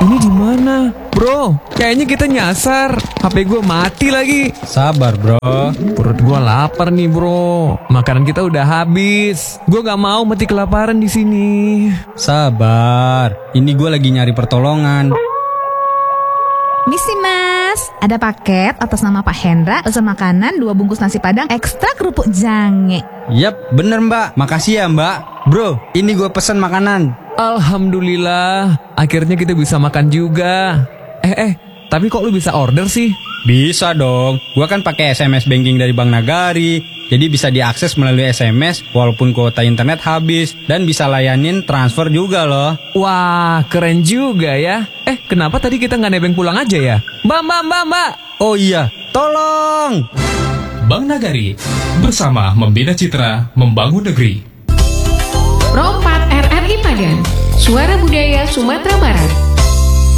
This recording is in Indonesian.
Ini di mana? Bro, kayaknya kita nyasar. HP gue mati lagi. Sabar bro. Perut gue lapar nih bro. Makanan kita udah habis. Gue gak mau mati kelaparan di sini. Sabar. Ini gue lagi nyari pertolongan. Misi mas, ada paket atas nama Pak Hendra, pesan makanan 2 bungkus nasi padang ekstra kerupuk jange. Yap, bener mbak. Makasih ya mbak. Bro, ini gue pesan makanan. Alhamdulillah, akhirnya kita bisa makan juga. Tapi kok lu bisa order sih? Bisa dong. Gua kan pakai SMS banking dari Bank Nagari. Jadi bisa diakses melalui SMS walaupun kuota internet habis. Dan bisa layanin transfer juga loh. Wah, keren juga ya. Kenapa tadi kita nggak nebeng pulang aja ya? Mbak. Oh iya, tolong. Bank Nagari, bersama membina citra, membangun negeri. Pro 4 RRI Padang, Suara Budaya Sumatera Barat.